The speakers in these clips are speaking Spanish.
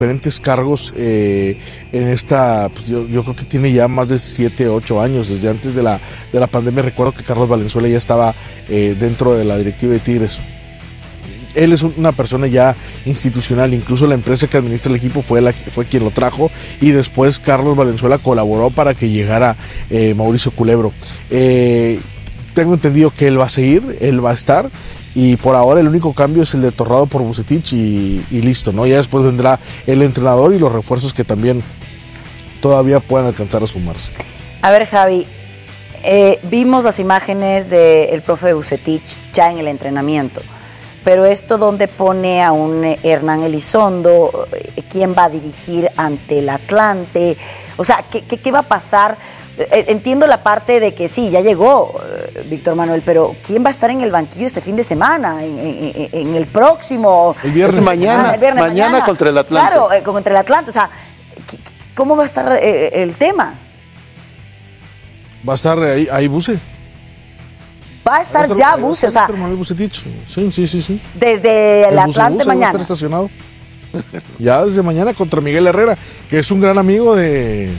diferentes cargos en esta, pues yo creo que tiene ya más de 7, 8 años, desde antes de la pandemia. Recuerdo que Carlos Valenzuela ya estaba dentro de la directiva de Tigres. Él es una persona ya institucional, incluso la empresa que administra el equipo fue quien lo trajo, y después Carlos Valenzuela colaboró para que llegara Mauricio Culebro. Tengo entendido que él va a seguir, él va a estar, y por ahora el único cambio es el de Torrado por Vucetich y listo, ¿no? Ya después vendrá el entrenador y los refuerzos que también todavía puedan alcanzar a sumarse. A ver, Javi, vimos las imágenes del profe Vucetich ya en el entrenamiento. Pero esto, ¿dónde pone a un Hernán Elizondo? ¿Quién va a dirigir ante el Atlante? O sea, ¿qué va a pasar? Entiendo la parte de que sí, ya llegó Víctor Manuel, pero ¿quién va a estar en el banquillo este fin de semana? En el próximo... El viernes mañana contra el Atlante. Claro, contra el Atlante. O sea, ¿cómo va a estar el tema? Va a estar ahí Buce. Va a estar ya Buce, o sea, sí. Desde el Atlante mañana. Va a estar estacionado. Ya desde mañana contra Miguel Herrera, que es un gran amigo de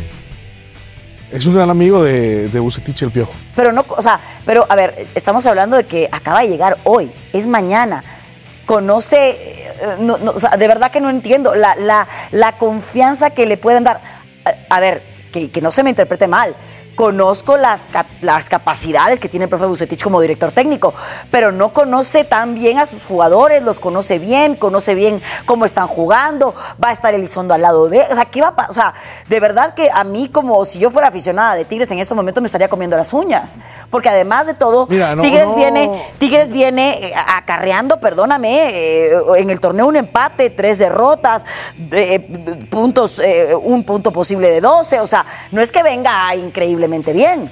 Vucetich, el Piojo. Pero no, o sea, a ver, estamos hablando de que acaba de llegar hoy, es mañana. Conoce, o sea, de verdad que no entiendo la confianza que le pueden dar. A ver, que no se me interprete mal. Conozco las capacidades que tiene el profe Vucetich como director técnico, pero no conoce tan bien a sus jugadores, los conoce bien cómo están jugando, va a estar Elizondo al lado de... O sea, ¿qué va a pasar? O sea, de verdad que a mí, como si yo fuera aficionada de Tigres en estos momentos, me estaría comiendo las uñas. Porque además de todo, mira, Tigres viene acarreando, perdóname, en el torneo un empate, 3 derrotas, puntos, un punto posible de 12. O sea, no es que venga increíble bien.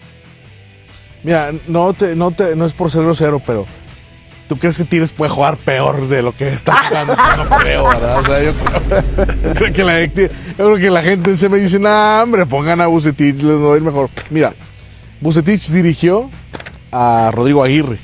Mira, no es por ser grosero, pero ¿tú crees que Tigres puede jugar peor de lo que está jugando? No creo, ¿verdad? O sea, yo creo que la gente se me dice, nah, hombre, pongan a Vucetich, les va a ir mejor. Mira, Vucetich dirigió a Rodrigo Aguirre,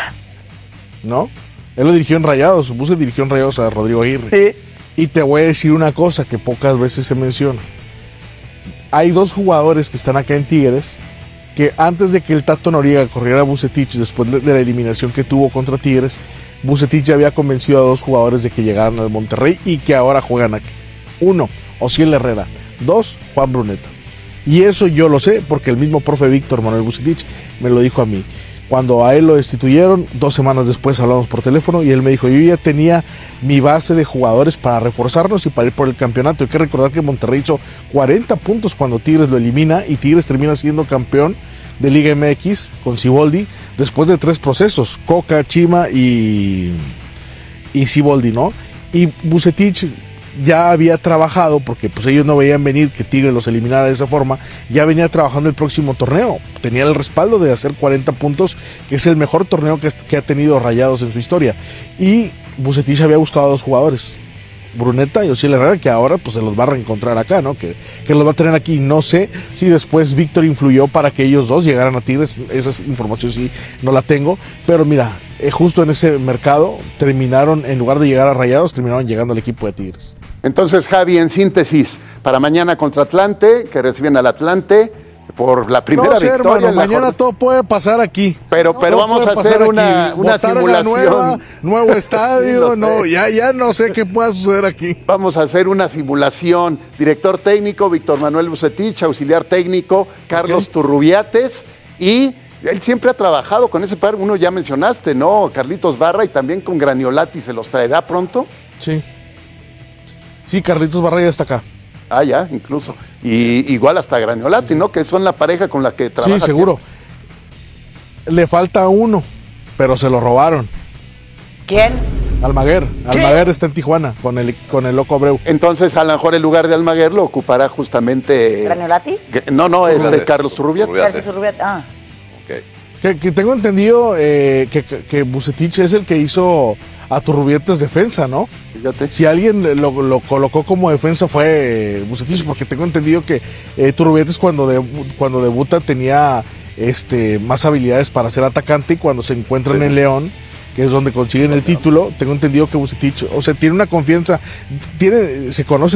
¿no? Él lo dirigió en Rayados, Vucetich dirigió en Rayados a Rodrigo Aguirre. Sí. Y te voy a decir una cosa que pocas veces se menciona. Hay 2 jugadores que están acá en Tigres que antes de que el Tato Noriega corriera a Vucetich, después de la eliminación que tuvo contra Tigres, Vucetich ya había convencido a 2 jugadores de que llegaran al Monterrey y que ahora juegan aquí. 1, Osiel Herrera. 2, Juan Bruneta. Y eso yo lo sé porque el mismo profe Víctor Manuel Vucetich me lo dijo a mí. Cuando a él lo destituyeron, 2 semanas después hablamos por teléfono y él me dijo, yo ya tenía mi base de jugadores para reforzarnos y para ir por el campeonato. Hay que recordar que Monterrey hizo 40 puntos cuando Tigres lo elimina y Tigres termina siendo campeón de Liga MX con Siboldi después de 3 procesos, Coca, Chima y Siboldi, ¿no? Y Vucetich ya había trabajado, porque pues ellos no veían venir que Tigres los eliminara de esa forma, ya venía trabajando el próximo torneo, tenía el respaldo de hacer 40 puntos, que es el mejor torneo que ha tenido Rayados en su historia, y Vucetich había buscado a 2 jugadores, Bruneta y Osiel Herrera, que ahora pues se los va a reencontrar acá, ¿no? Que los va a tener aquí. No sé si después Víctor influyó para que ellos 2 llegaran a Tigres, esa información sí no la tengo, pero mira, justo en ese mercado terminaron, en lugar de llegar a Rayados, terminaron llegando al equipo de Tigres. Entonces, Javi, en síntesis, para mañana contra Atlante, que reciben al Atlante por la primera victoria. Hermano, mañana todo puede pasar aquí. Pero vamos a hacer una simulación. Nuevo estadio, ya no sé qué pueda suceder aquí. Vamos a hacer una simulación. Director técnico, Víctor Manuel Vucetich, auxiliar técnico, Carlos Turrubiates, y él siempre ha trabajado con ese par, uno ya mencionaste, ¿no? Carlitos Barra, y también con Graniolati, ¿se los traerá pronto? Sí, Carlitos Barra ya está acá. Ah, ya, incluso. Y igual hasta Graniolati, ¿no? Que son la pareja con la que trabaja. Sí, seguro. Siempre. Le falta uno, pero se lo robaron. ¿Quién? Almaguer. Almaguer está en Tijuana con el Loco Abreu. Entonces, a lo mejor el lugar de Almaguer lo ocupará justamente... ¿Graniolati? No, Carlos Turrubiates. Carlos Turrubiates, Okay. Que tengo entendido que Vucetich es el que hizo a Turrubiates defensa, ¿no? Fíjate. Si alguien lo colocó como defensa fue Vucetich, porque tengo entendido que Turrubiates cuando debuta tenía más habilidades para ser atacante, y cuando se encuentran en León que es donde consiguen el título. Tengo entendido que Vucetich, o sea, tiene una confianza, se conoce